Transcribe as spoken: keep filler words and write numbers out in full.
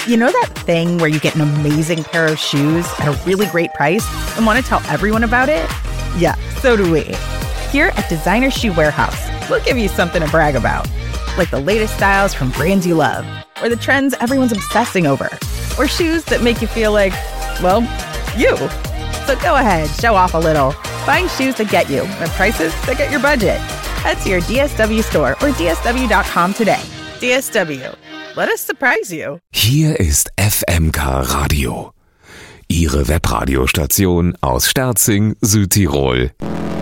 You know that thing where you get an amazing pair of shoes at a really great price and want to tell everyone about it? Yeah, so do we. Here at Designer Shoe Warehouse, we'll give you something to brag about, like the latest styles from brands you love, or the trends everyone's obsessing over, or shoes that make you feel like, well, you. So go ahead, show off a little. Find shoes that get you at prices that get your budget. Head to your D S W store or D S W dot com today. D S W. Let us surprise you. Hier ist F M K Radio, Ihre Webradiostation aus Sterzing, Südtirol.